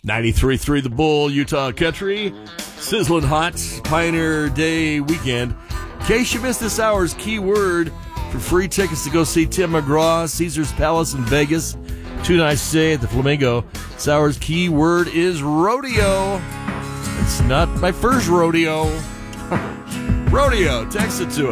93.3 The Bull, Utah Country. Sizzling hot Pioneer Day weekend. In case you missed this hour's keyword for free tickets to go see Tim McGraw, Caesar's Palace in Vegas. 2 nights stay at the Flamingo. This hour's keyword is rodeo. It's not my first rodeo. Rodeo. Text it to us.